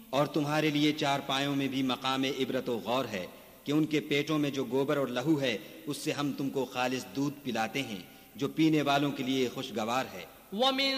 और तुम्हारे लिए चारपायों में भी मकाम इबरत व गौर है कि उनके पेटों में जो गोबर और लहू है उससे हम तुमको खालिस दूध पिलाते हैं जो पीने वालों के लिए खुशगवार है।